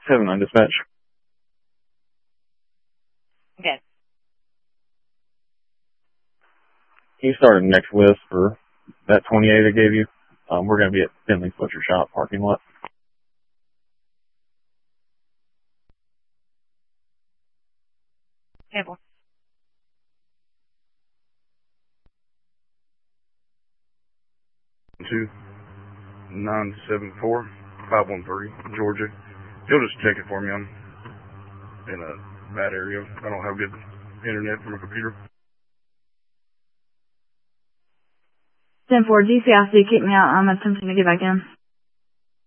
7-9 dispatch. Okay. You started next list for that 28 I gave you. We're going to be at Finley's Butcher Shop parking lot. Table. 974-513, Georgia. You'll just check it for me. I'm in a bad area. I don't have good internet from a computer. 10-4, GCIC, kick me out. I'm attempting to get back in.